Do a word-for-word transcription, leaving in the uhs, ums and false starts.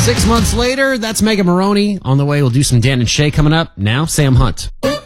Six months later, that's Megan Maroney. On the way, we'll do some Dan and Shay coming up. Now, Sam Hunt.